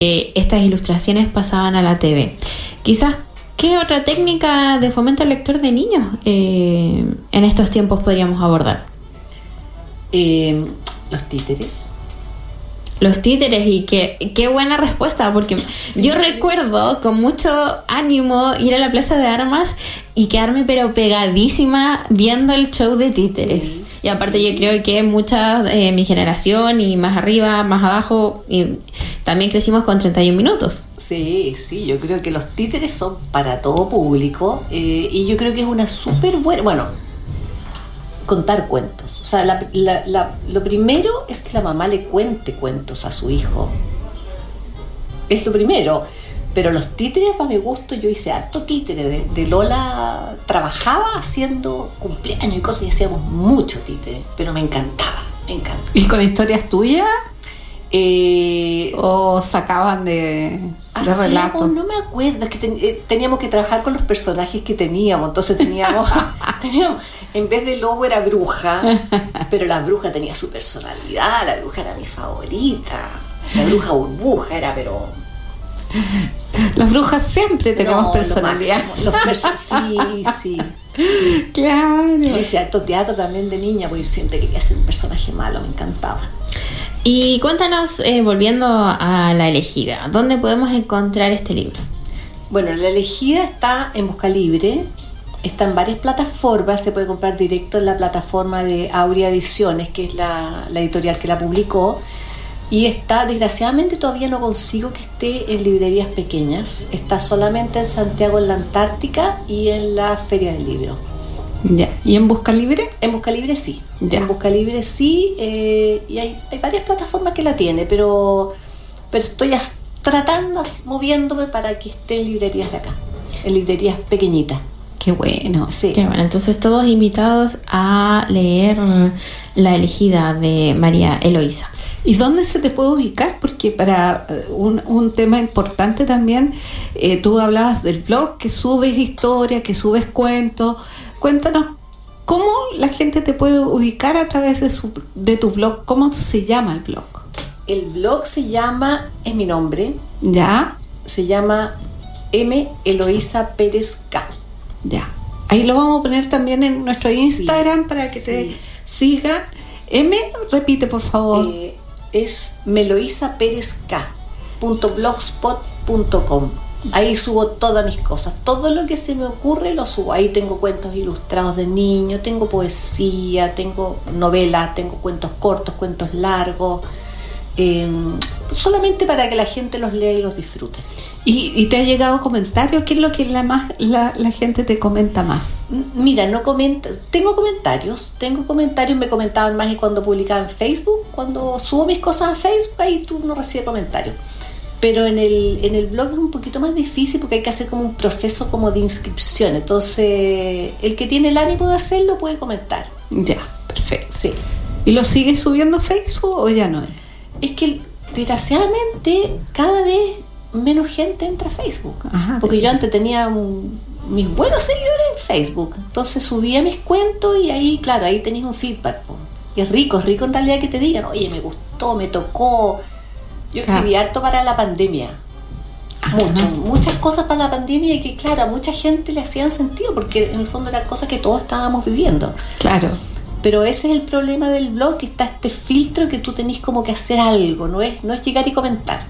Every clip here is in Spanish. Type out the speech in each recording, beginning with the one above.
estas ilustraciones pasaban a la TV. Quizás, ¿qué otra técnica de fomento al lector de niños en estos tiempos podríamos abordar? Los títeres. Los títeres, y qué buena respuesta, porque yo recuerdo con mucho ánimo ir a la Plaza de Armas y quedarme pero pegadísima viendo el show de títeres. Sí, y aparte yo creo que mucha mi generación y más arriba, más abajo, y también crecimos con 31 minutos. Sí, yo creo que los títeres son para todo público, y yo creo que es una súper buena... Bueno, contar cuentos. O sea, lo primero es que la mamá le cuente cuentos a su hijo. Es lo primero. Pero los títeres, para mi gusto, yo hice harto títere. De Lola trabajaba haciendo cumpleaños y cosas y hacíamos mucho títere. Pero me encantaba. ¿Y con historias tuyas? ¿O sacaban de relatos? No me acuerdo, es que teníamos que trabajar con los personajes que teníamos. Entonces teníamos en vez de lobo era bruja, pero la bruja tenía su personalidad. La bruja era mi favorita. La bruja burbuja era, pero... Las brujas siempre tenemos personalidad. Sí. Claro. Yo hice harto teatro también de niña, porque yo siempre quería ser un personaje malo, me encantaba. Y cuéntanos, volviendo a La Elegida, ¿dónde podemos encontrar este libro? Bueno, La Elegida está en Busca Libre, está en varias plataformas, se puede comprar directo en la plataforma de Aurea Ediciones, que es la editorial que la publicó, y está, desgraciadamente todavía no consigo que esté en librerías pequeñas, está solamente en Santiago, en la Antártica, y en la Feria del Libro. Ya. ¿Y en Busca Libre? En Busca Libre sí. Ya. En Busca Libre sí, y hay varias plataformas que la tiene, pero estoy tratando, moviéndome para que esté en librerías de acá, en librerías pequeñitas. Qué bueno. Sí. Qué bueno. Entonces todos invitados a leer La Elegida de María Eloísa. ¿Y dónde se te puede ubicar? Porque para un tema importante también, tú hablabas del blog, que subes historia, que subes cuentos. Cuéntanos, ¿cómo la gente te puede ubicar a través de tu blog? ¿Cómo se llama el blog? El blog se llama, es mi nombre. ¿Ya? Se llama M. Eloísa Pérez K. Ya. Ahí lo vamos a poner también en nuestro Instagram para que te sigan. M, repite por favor. Es meloisaperezk.blogspot.com. Ahí subo todas mis cosas, todo lo que se me ocurre lo subo. Ahí tengo cuentos ilustrados de niños, tengo poesía, tengo novelas, tengo cuentos cortos, cuentos largos, solamente para que la gente los lea y los disfrute. ¿Y te ha llegado comentarios? ¿Qué es lo que la gente te comenta más? Mira, tengo comentarios, me comentaban más que cuando publicaba en Facebook. Cuando subo mis cosas a Facebook, ahí tú no recibes comentarios. Pero en el blog es un poquito más difícil porque hay que hacer como un proceso como de inscripción. Entonces, el que tiene el ánimo de hacerlo puede comentar. Ya, perfecto. Sí. ¿Y lo sigues subiendo a Facebook o ya no? Es que, desgraciadamente, cada vez menos gente entra a Facebook. Ajá, porque yo antes tenía mis buenos seguidores en Facebook. Entonces subía mis cuentos y ahí, claro, ahí tenéis un feedback. Y es rico en realidad que te digan, oye, me gustó, me tocó. Yo escribí harto para la pandemia. Muchas cosas para la pandemia y que, claro, a mucha gente le hacían sentido porque en el fondo eran cosas que todos estábamos viviendo. Claro. Pero ese es el problema del blog, que está este filtro que tú tenés como que hacer algo, no es llegar y comentar.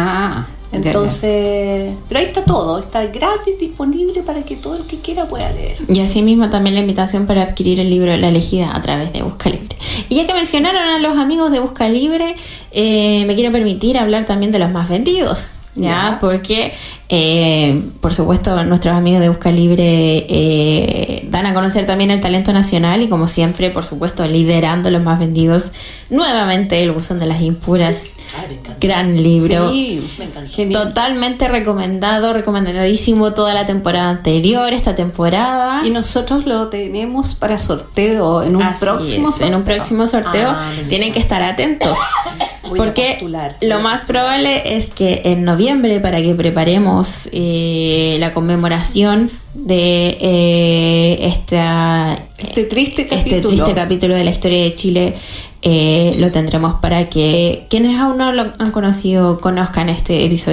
Entonces, pero ahí está todo, está gratis, disponible para que todo el que quiera pueda leer. Y así mismo también la invitación para adquirir el libro La Elegida a través de Busca Libre. Y ya que mencionaron a los amigos de Busca Libre, me quiero permitir hablar también de los más vendidos. ¿Ya? Porque por supuesto nuestros amigos de Busca Libre dan a conocer también el talento nacional y como siempre, por supuesto, liderando los más vendidos nuevamente El Buzón de las Impuras. Gran libro. Sí, me encanta. Totalmente recomendadísimo toda la temporada anterior, esta temporada. Y nosotros lo tenemos para sorteo en un próximo sorteo. En un próximo sorteo. Tienen que estar atentos. Porque lo más probable es que en noviembre, para que preparemos la conmemoración de este triste capítulo de la historia de Chile, lo tendremos para que quienes aún no lo han conocido conozcan este episodio